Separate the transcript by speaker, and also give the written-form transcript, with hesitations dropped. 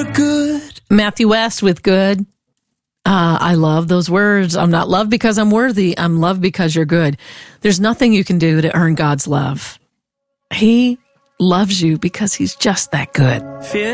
Speaker 1: you're good.
Speaker 2: Matthew West with Good. I love those words. I'm not loved because I'm worthy. I'm loved because you're good. There's nothing you can do to earn God's love. He loves you because he's just that good.
Speaker 1: Fear